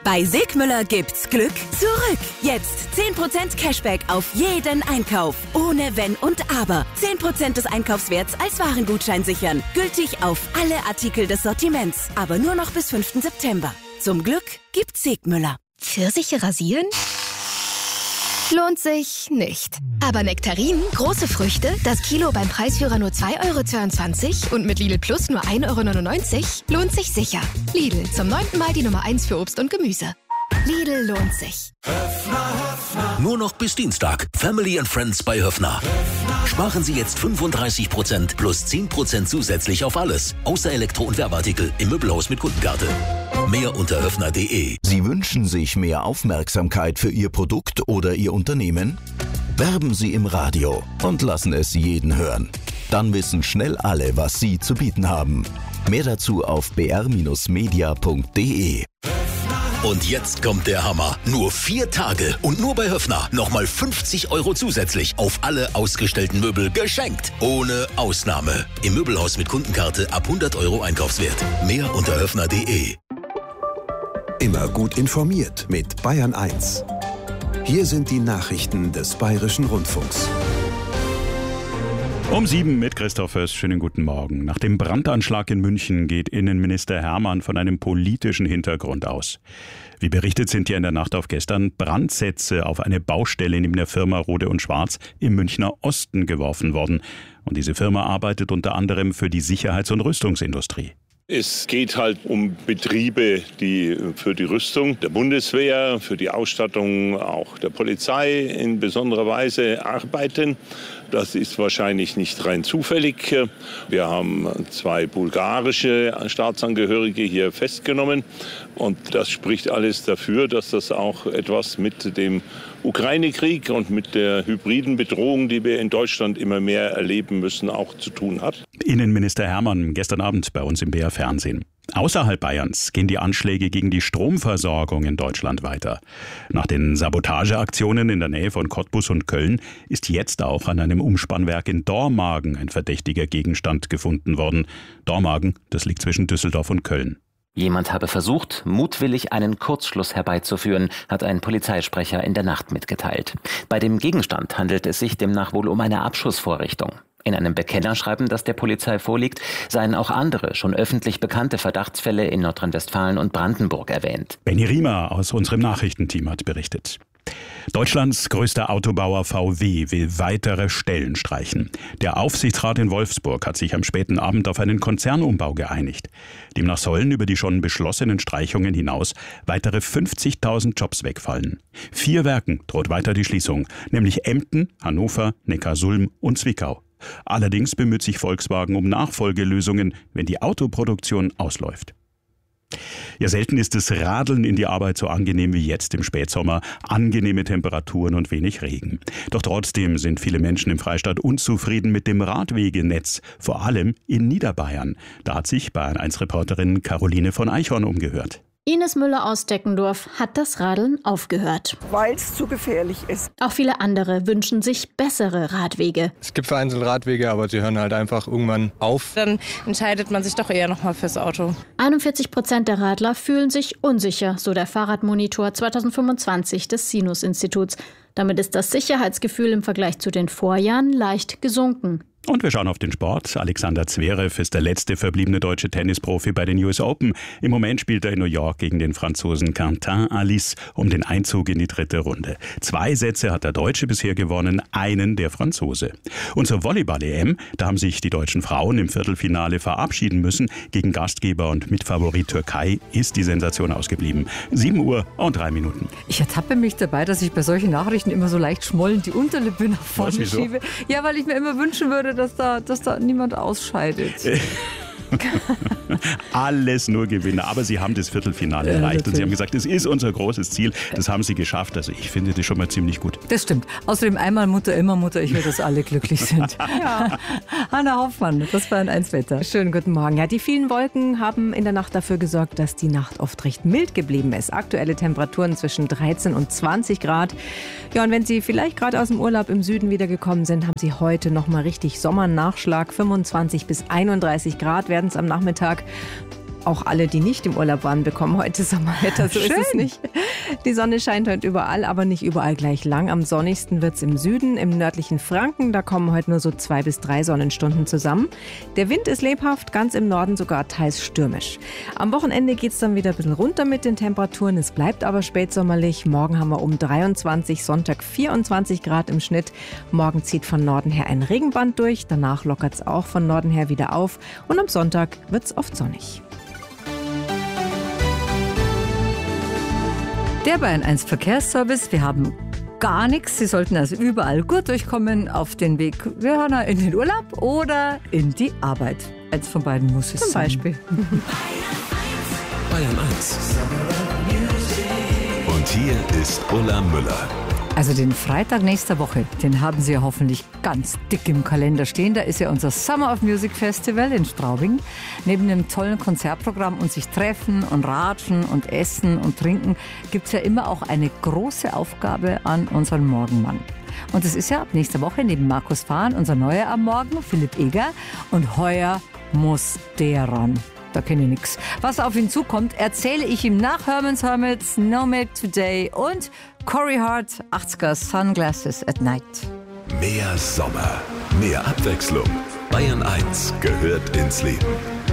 Bei Segmüller gibt's Glück zurück. Jetzt 10% Cashback auf jeden Einkauf. Ohne Wenn und Aber. 10% des Einkaufswerts als Warengutschein sichern. Gültig auf alle Artikel des Sortiments. Aber nur noch bis 5. September. Zum Glück gibt's Segmüller. Pfirsiche rasieren? Lohnt sich nicht. Aber Nektarinen, große Früchte, das Kilo beim Preisführer nur 2,22 € und mit Lidl Plus nur 1,99 € lohnt sich sicher. Lidl, zum 9. Mal die Nummer 1 für Obst und Gemüse. Lidl lohnt sich. Nur noch bis Dienstag. Family and Friends bei Höffner. Sparen Sie jetzt 35% plus 10% zusätzlich auf alles. Außer Elektro- und Werbeartikel im Möbelhaus mit Kundenkarte. Mehr unter höffner.de. Sie wünschen sich mehr Aufmerksamkeit für Ihr Produkt oder Ihr Unternehmen? Werben Sie im Radio und lassen es jeden hören. Dann wissen schnell alle, was Sie zu bieten haben. Mehr dazu auf br-media.de. Und jetzt kommt der Hammer. Nur 4 Tage und nur bei Höffner. Nochmal 50 € zusätzlich auf alle ausgestellten Möbel geschenkt. Ohne Ausnahme. Im Möbelhaus mit Kundenkarte ab 100 € Einkaufswert. Mehr unter höffner.de. Immer gut informiert mit Bayern 1. Hier sind die Nachrichten des Bayerischen Rundfunks. Um 7 mit Christoph Föß. Schönen guten Morgen. Nach dem Brandanschlag in München geht Innenminister Hermann von einem politischen Hintergrund aus. Wie berichtet sind ja in der Nacht auf gestern Brandsätze auf eine Baustelle neben der Firma Rohde & Schwarz im Münchner Osten geworfen worden. Und diese Firma arbeitet unter anderem für die Sicherheits- und Rüstungsindustrie. Es geht halt um Betriebe, die für die Rüstung der Bundeswehr, für die Ausstattung auch der Polizei in besonderer Weise arbeiten. Das ist wahrscheinlich nicht rein zufällig. Wir haben 2 bulgarische Staatsangehörige hier festgenommen. Und das spricht alles dafür, dass das auch etwas mit dem Ukraine-Krieg und mit der hybriden Bedrohung, die wir in Deutschland immer mehr erleben müssen, auch zu tun hat. Innenminister Hermann gestern Abend bei uns im BR Fernsehen. Außerhalb Bayerns gehen die Anschläge gegen die Stromversorgung in Deutschland weiter. Nach den Sabotageaktionen in der Nähe von Cottbus und Köln ist jetzt auch an einem Umspannwerk in Dormagen ein verdächtiger Gegenstand gefunden worden. Dormagen, das liegt zwischen Düsseldorf und Köln. Jemand habe versucht, mutwillig einen Kurzschluss herbeizuführen, hat ein Polizeisprecher in der Nacht mitgeteilt. Bei dem Gegenstand handelt es sich demnach wohl um eine Abschussvorrichtung. In einem Bekennerschreiben, das der Polizei vorliegt, seien auch andere, schon öffentlich bekannte Verdachtsfälle in Nordrhein-Westfalen und Brandenburg erwähnt. Benny Riemer aus unserem Nachrichtenteam hat berichtet. Deutschlands größter Autobauer VW will weitere Stellen streichen. Der Aufsichtsrat in Wolfsburg hat sich am späten Abend auf einen Konzernumbau geeinigt. Demnach sollen über die schon beschlossenen Streichungen hinaus weitere 50.000 Jobs wegfallen. 4 Werken droht weiter die Schließung, nämlich Emden, Hannover, Neckarsulm und Zwickau. Allerdings bemüht sich Volkswagen um Nachfolgelösungen, wenn die Autoproduktion ausläuft. Ja, selten ist das Radeln in die Arbeit so angenehm wie jetzt im Spätsommer. Angenehme Temperaturen und wenig Regen. Doch trotzdem sind viele Menschen im Freistaat unzufrieden mit dem Radwegenetz, vor allem in Niederbayern. Da hat sich Bayern 1-Reporterin Caroline von Eichhorn umgehört. Ines Müller aus Deckendorf hat das Radeln aufgehört. Weil es zu gefährlich ist. Auch viele andere wünschen sich bessere Radwege. Es gibt vereinzelt Radwege, aber sie hören halt einfach irgendwann auf. Dann entscheidet man sich doch eher nochmal fürs Auto. 41% der Radler fühlen sich unsicher, so der Fahrradmonitor 2025 des Sinus-Instituts. Damit ist das Sicherheitsgefühl im Vergleich zu den Vorjahren leicht gesunken. Und wir schauen auf den Sport. Alexander Zverev ist der letzte verbliebene deutsche Tennisprofi bei den US Open. Im Moment spielt er in New York gegen den Franzosen Quentin Halys um den Einzug in die 3. Runde. 2 Sätze hat der Deutsche bisher gewonnen, einen der Franzose. Und zur Volleyball-EM, da haben sich die deutschen Frauen im Viertelfinale verabschieden müssen. Gegen Gastgeber und Mitfavorit Türkei ist die Sensation ausgeblieben. 7:03. Ich ertappe mich dabei, dass ich bei solchen Nachrichten immer so leicht schmollend die Unterlippe nach vorne schiebe. Ja, weil ich mir immer wünschen würde, dass da niemand ausscheidet. Alles nur Gewinner. Aber Sie haben das Viertelfinale erreicht. Natürlich. Und Sie haben gesagt, es ist unser großes Ziel. Das haben Sie geschafft. Also ich finde das schon mal ziemlich gut. Das stimmt. Außerdem einmal Mutter, immer Mutter. Ich will, dass alle glücklich sind. Ja. Hanna Hoffmann, das war ein Wetter. Schönen guten Morgen. Ja, die vielen Wolken haben in der Nacht dafür gesorgt, dass die Nacht oft recht mild geblieben ist. Aktuelle Temperaturen zwischen 13 und 20 Grad. Ja, und wenn Sie vielleicht gerade aus dem Urlaub im Süden wiedergekommen sind, haben Sie heute nochmal richtig Sommernachschlag. 25 bis 31 Grad werden es am Nachmittag. Auch alle, die nicht im Urlaub waren, bekommen heute Sommerwetter. So ist es nicht. Die Sonne scheint heute überall, aber nicht überall gleich lang. Am sonnigsten wird es im Süden, im nördlichen Franken. Da kommen heute nur so 2 bis 3 Sonnenstunden zusammen. Der Wind ist lebhaft, ganz im Norden sogar teils stürmisch. Am Wochenende geht es dann wieder ein bisschen runter mit den Temperaturen. Es bleibt aber spätsommerlich. Morgen haben wir um 23, Sonntag 24 Grad im Schnitt. Morgen zieht von Norden her ein Regenband durch. Danach lockert es auch von Norden her wieder auf. Und am Sonntag wird es oft sonnig. Der Bayern 1 Verkehrsservice. Wir haben gar nichts. Sie sollten also überall gut durchkommen auf den Weg in den Urlaub oder in die Arbeit. Eins von beiden muss es sein. Zum Beispiel. Bayern 1. Und hier ist Ulla Müller. Also den Freitag nächster Woche, den haben Sie ja hoffentlich ganz dick im Kalender stehen. Da ist ja unser Summer of Music Festival in Straubing. Neben dem tollen Konzertprogramm und sich treffen und ratschen und essen und trinken, gibt es ja immer auch eine große Aufgabe an unseren Morgenmann. Und es ist ja ab nächster Woche neben Markus Fahn unser Neuer am Morgen, Philipp Eger. Und heuer muss der ran. Da kenne ich nichts. Was auf ihn zukommt, erzähle ich ihm nach Herman's Hermits, No Milk Today und Corey Hart, 80er Sunglasses at Night. Mehr Sommer, mehr Abwechslung. Bayern 1 gehört ins Leben.